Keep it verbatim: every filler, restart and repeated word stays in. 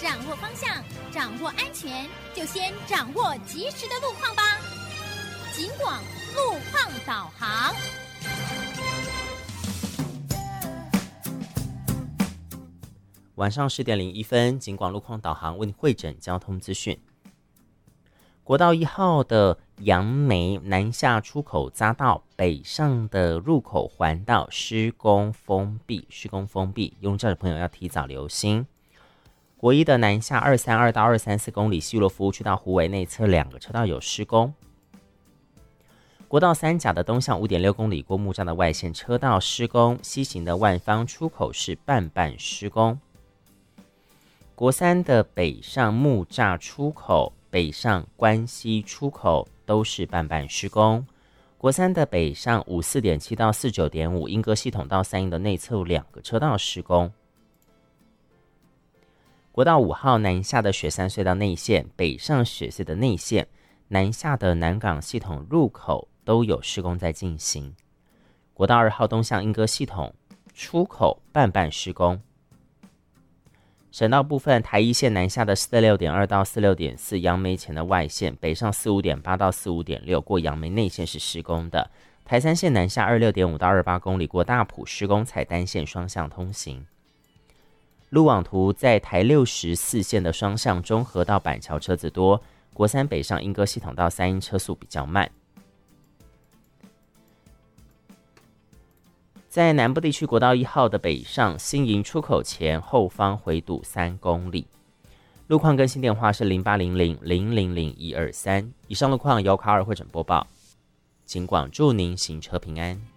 掌握方向，掌握安全，就先掌握及时的路况吧。警广路况导航。 晚上十点零一分，警广路况导航为你汇整交通资讯。国道一号的杨梅南下出口匝道北上的入口环道施工封闭，施工封闭，用车的朋友要提早留心。国一的南下二三二到二三四公里西路服务区到湖尾内侧两个车道有施工。国道三甲的东向五点六公里过木栅的外线车道施工，西行的万方出口是半半施工。国三的北上木栅出口、北上关西出口都是半半施工。国三的北上五四点七到四九点五莺歌系统到三营的内侧两个车道施工。国道五号南下的雪山隧道内线、北上雪隧的内线、南下的南港系统入口都有施工在进行。国道二号东向莺歌系统出口半半施工。省道部分，台一线南下的四六点二到四六点四杨梅前的外线，北上四五点八到四五点六过杨梅内线是施工的。台三线南下二六点五到二八公里过大埔施工，采单线双向通行。路网图在台六十四线的双向中和到板桥车子多，国三北上莺歌系统到三营车速比较慢。在南部地区国道一号的北上新营出口前后方回堵三公里。路况更新电话是零八零零零零零一二三。以上路况由卡尔汇整播报。警广祝您行车平安。